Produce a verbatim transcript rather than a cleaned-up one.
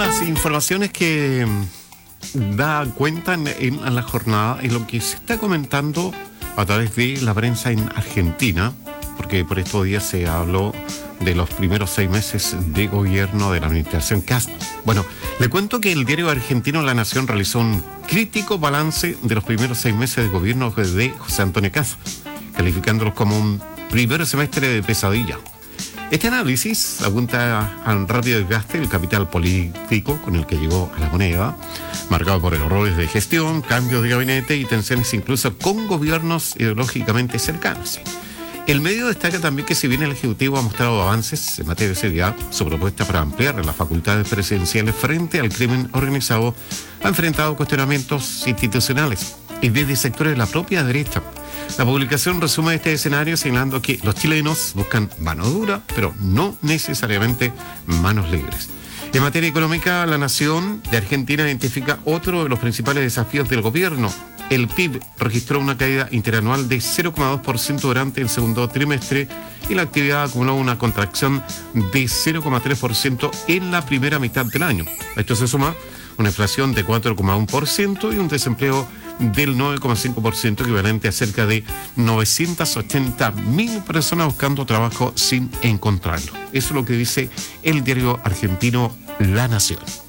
las informaciones que da cuenta en, en la jornada y lo que se está comentando a través de la prensa en Argentina, porque por estos días se habló de los primeros seis meses de gobierno de la administración Kast. Bueno, le cuento que el diario argentino La Nación realizó un crítico balance de los primeros seis meses de gobierno de José Antonio Kast, calificándolos como un primer semestre de pesadilla. Este análisis apunta al rápido desgaste del capital político con el que llegó a la moneda, marcado por errores de gestión, cambios de gabinete y tensiones incluso con gobiernos ideológicamente cercanos. El medio destaca también que si bien el Ejecutivo ha mostrado avances en materia de seguridad, su propuesta para ampliar las facultades presidenciales frente al crimen organizado ha enfrentado cuestionamientos institucionales y desde sectores de la propia derecha. La publicación resume este escenario señalando que los chilenos buscan mano dura, pero no necesariamente manos libres. En materia económica, La Nación de Argentina identifica otro de los principales desafíos del gobierno. El P I B registró una caída interanual de cero coma dos por ciento durante el segundo trimestre y la actividad acumuló una contracción de cero coma tres por ciento en la primera mitad del año. A esto se suma una inflación de cuatro coma uno por ciento y un desempleo del nueve coma cinco por ciento, equivalente a cerca de novecientas ochenta mil personas buscando trabajo sin encontrarlo. Eso es lo que dice el diario argentino La Nación.